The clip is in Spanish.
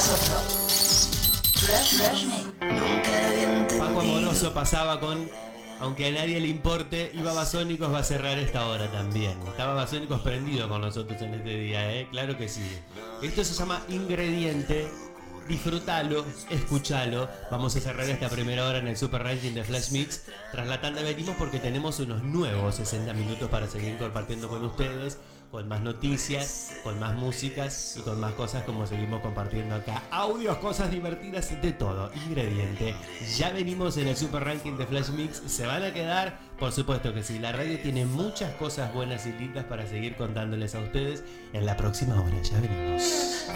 Paco Amoroso pasaba con Aunque a nadie le importe, y Babasónicos va a cerrar esta hora también. Está Babasónicos prendido con nosotros en este día, claro que sí. Esto se llama Ingrediente. Disfrútalo, escúchalo. Vamos a cerrar esta primera hora en el Super Ranking de Flash Mix. Tras la tanda venimos porque tenemos unos nuevos 60 minutos para seguir compartiendo con ustedes, con más noticias, con más músicas y con más cosas como seguimos compartiendo acá. Audios, cosas divertidas, de todo. Ingrediente. Ya venimos en el Super Ranking de Flash Mix. ¿Se van a quedar? Por supuesto que sí. La radio tiene muchas cosas buenas y lindas para seguir contándoles a ustedes en la próxima hora. Ya venimos.